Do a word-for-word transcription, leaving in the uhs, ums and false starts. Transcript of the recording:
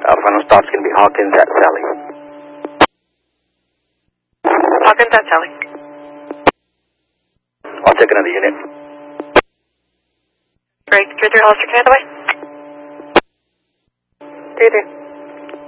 Alpha final stop's going to be Hawkins at Sally. Hawkins at Sally. I'll take another unit. Great. three three Hollister, can I have the way? three three.